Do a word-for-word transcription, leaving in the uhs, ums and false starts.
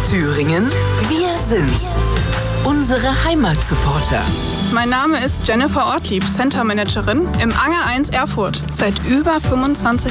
Thüringen, wir sind's. Unsere Heimatsupporter. Mein Name ist Jennifer Ortlieb, Center Managerin im Anger eins Erfurt. Seit über fünfundzwanzig